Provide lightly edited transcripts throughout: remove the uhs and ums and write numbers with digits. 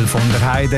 von der Heide.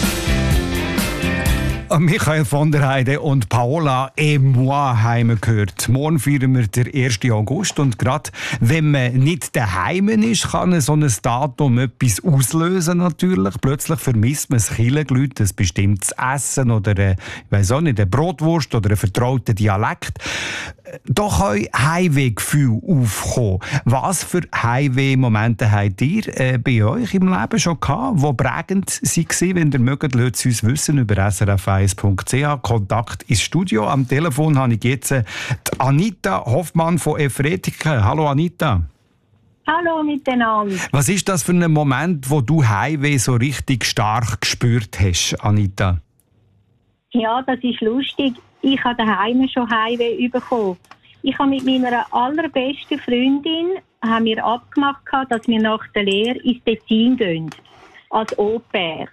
Michael von der Heide und Paola et moi haben wir gehört. Morgen feiern wir den 1. August und gerade wenn man nicht daheim ist, kann so ein Datum etwas auslösen natürlich. Plötzlich vermisst man das Kirchenglüt, ein bestimmtes Essen oder ich weiss auch nicht, eine Brotwurst oder einen vertrauten Dialekt. Da können Heimwehgefühle aufkommen. Was für Heimweh-Momente habt ihr bei euch im Leben schon gehabt, die prägend waren? Wenn ihr mögt, lasst es uns wissen über srf1.ch. Kontakt ins Studio. Am Telefon habe ich jetzt die Anita Hoffmann von Efretiken. Hallo Anita. Hallo miteinander. Was ist das für ein Moment, wo du Heimweh so richtig stark gespürt hast, Anita? Ja, das ist lustig. Ich habe daheim schon Heimweh bekommen. Ich habe mit meiner allerbesten Freundin abgemacht, dass wir nach der Lehre ins Tessin gehen, als Au-pair.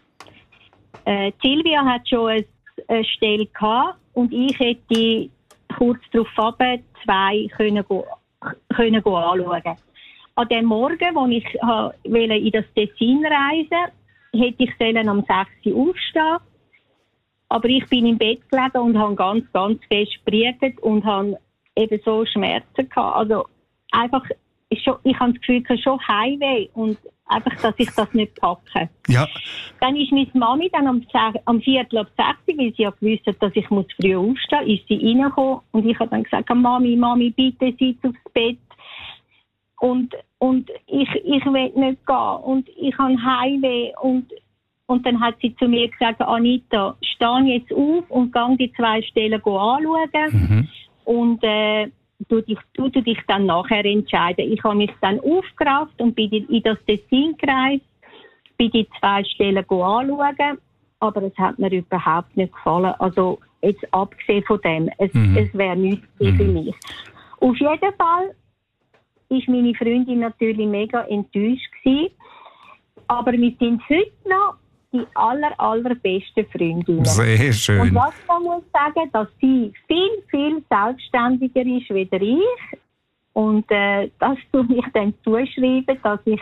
Silvia hat schon eine Stelle gehabt und ich hätte kurz darauf 2 können anschauen. An dem Morgen, als ich in das Tessin reisen wollte, hätte ich am 6 Uhr aufstehen. Aber ich bin im Bett gelegen und habe ganz, ganz fest gebriegt und habe eben so Schmerzen gehabt. Also einfach, ich habe das Gefühl, ich habe schon Heimweh und einfach, dass ich das nicht packe. Ja. Dann ist meine Mami dann am 5:45, weil sie ja gewusst hat, dass ich früh aufstehen muss, ist sie reingekommen und ich habe dann gesagt, Mami, bitte sitz aufs Bett. Und ich will nicht gehen und ich habe Heimweh und dann hat sie zu mir gesagt, Anita, steh jetzt auf und geh die 2 Stellen anschauen. Mhm. Und du dich dann nachher entscheiden. Ich habe mich dann aufgerafft und bin in das Tessin gereist, bin die 2 Stellen anschauen, aber es hat mir überhaupt nicht gefallen. Also jetzt abgesehen von dem, es wäre nichts für mich. Auf jeden Fall war meine Freundin natürlich mega enttäuscht gewesen, aber wir sind heute noch die allerbesten Freundinnen. Sehr schön. Und was man muss sagen, dass sie viel, viel selbstständiger ist als ich. Und das tue ich dann zuschreiben, dass ich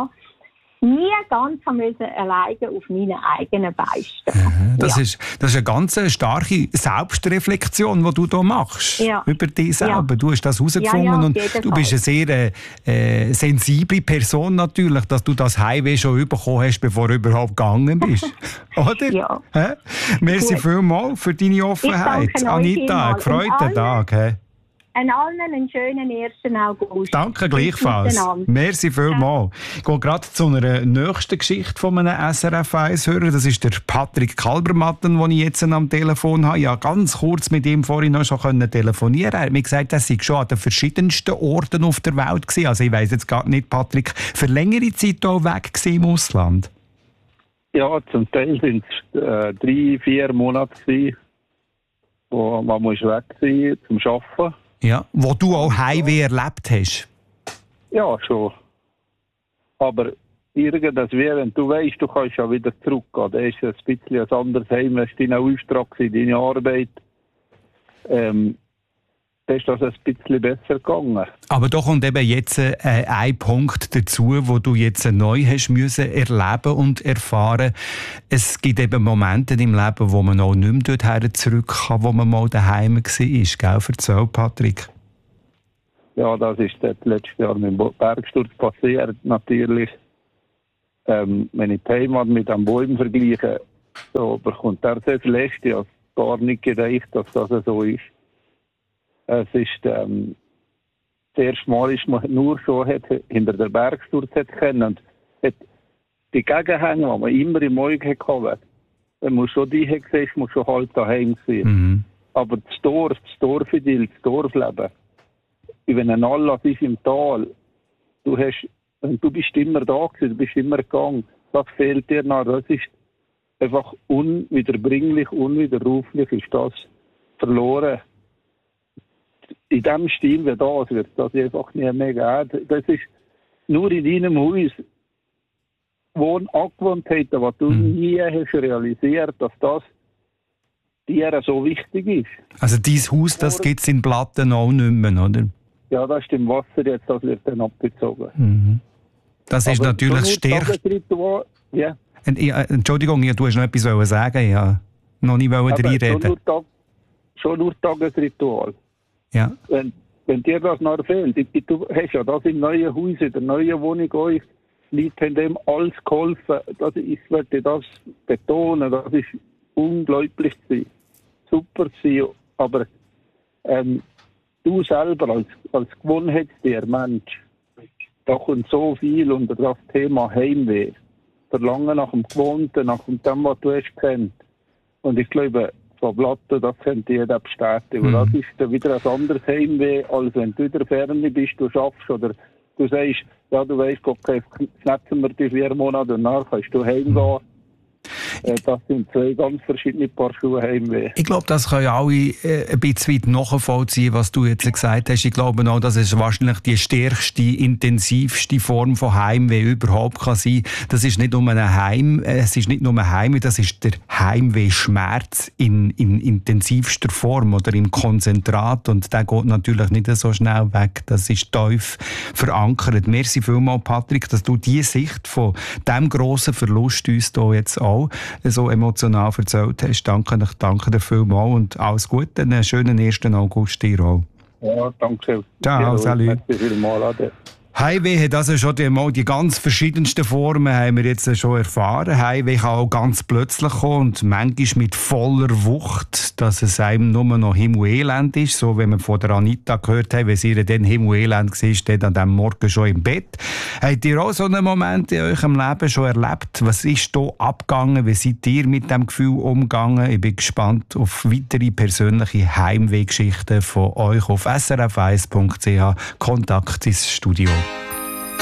nie ganz alleine auf meine eigenen Beine stehen. Das ist eine ganz starke Selbstreflexion, die du hier machst. Ja. Über dich selber. Ja. Du hast das herausgefunden und du bist eine sehr sensible Person natürlich, dass du das Heimweh schon bekommen hast, bevor du überhaupt gegangen bist. Oder? Ja. Merci vielmals für deine Offenheit. Anita, gefreuten Tag. An allen einen schönen 1. August. Danke gleichfalls. Merci vielmals. Ich gehe gerade zu einer nächsten Geschichte von einem SRF1-Hörer. Das ist der Patrick Kalbermatten, den ich jetzt am Telefon habe. Ja, ganz kurz mit ihm vorhin noch schon telefonieren. Er hat mir gesagt, er sei schon an den verschiedensten Orten auf der Welt gewesen. Also ich weiss jetzt gar nicht, Patrick, für längere Zeit auch weg im Ausland? Ja, zum Teil sind es 3-4 Monate, wo man weg war zum Arbeiten. Ja, wo du auch Heimweh erlebt hast? Ja, schon. Aber irgendwas wäre, wenn du weißt, du kannst ja wieder zurückgehen. Das ist ein bisschen ein anderes Heim, das ist dein Auftrag, deine Arbeit. Da ist das ein bisschen besser gegangen. Aber da kommt eben jetzt ein Punkt dazu, wo du jetzt neu hast müssen erleben und erfahren. Es gibt eben Momente im Leben, wo man auch nicht mehr dorthin zurück kann, wo man mal daheim war. Gell? Erzähl, Patrick. Ja, das ist letztes Jahr mit dem Bergsturz passiert, natürlich. Wenn ich die Heimat mit einem Bäumen vergleiche, so bekommt er sehr schlecht. Ich habe gar nicht gedacht, dass das so ist. Es ist das erste Mal, ist man nur so hinter der Bergsturz kennen und die Gegenhänge, die man immer im Auge hatte, wenn man schon die gesehen hat, muss schon halt daheim sein. Mhm. Aber das Dorfidyll, das Dorfleben, wenn ein Anlass ist im Tal, du bist immer da gewesen, du bist immer gegangen, das fehlt dir noch. Das ist einfach unwiederbringlich, unwiderruflich ist das verloren. In dem Stil, wie das wird das einfach nicht mehr geben. Das ist nur in deinem Haus Angewohnheiten, die du nie hast realisiert, dass das dir so wichtig ist. Also dein Haus, das gibt es in Platten auch nicht mehr, oder? Ja, das ist im Wasser jetzt, das wird dann abgezogen. Mhm. Das ist natürlich stärker. Ja. Entschuldigung, du hast noch etwas sagen. Ja, noch nicht reinreden. Schon nur Tagesritual. Ja. Wenn dir das noch fehlt, du hast ja das im neuen Haus, in der neuen Wohnung, euch Leute haben dem alles geholfen. Ich werde das betonen, das ist unglaublich gewesen. Super gewesen, aber du selber als Gewohnheitstier, Mensch, da kommt so viel unter das Thema Heimweh. Verlangen nach dem Gewohnten, nach dem, was du hast kennt. Und ich glaube, von Blatten, das könnte jeder bestätigen. Das ist dann wieder ein anderes Heimweh, als wenn du in der Ferne bist, du schaffst oder du sagst, ja, du weißt, okay, schnetzen wir die 4 Monate und nachher kannst du heimgehen. Das sind 2 ganz verschiedene Paar Schuhe Heimweh. Ich glaube, das können alle ein bisschen weit nachvollziehen, was du jetzt gesagt hast. Ich glaube auch, dass es wahrscheinlich die stärkste, intensivste Form von Heimweh überhaupt kann sein. Das ist nicht nur es ist nicht nur ein Heimweh, das ist der Heimweh-Schmerz in intensivster Form oder im Konzentrat. Und der geht natürlich nicht so schnell weg. Das ist tief verankert. Merci vielmals, Patrick, dass du diese Sicht von diesem grossen Verlust uns hier jetzt auch so emotional erzählt hast. Danke dir vielmals und alles Gute. Einen schönen 1. August dir auch. Ja, danke. Ciao, salut. Heimweh hat also schon die ganz verschiedensten Formen haben wir jetzt schon erfahren. Heimweh kann auch ganz plötzlich kommen und manchmal mit voller Wucht, dass es einem nur noch Himmel-Elend ist. So, wenn wir von der Anita gehört haben, wenn sie dann Himmel-Elend war, steht an diesem Morgen schon im Bett. Habt ihr auch so einen Moment in eurem Leben schon erlebt? Was ist hier abgegangen? Wie seid ihr mit diesem Gefühl umgegangen? Ich bin gespannt auf weitere persönliche Heimweh-Geschichten von euch auf srf1.ch. Kontakt ins Studio.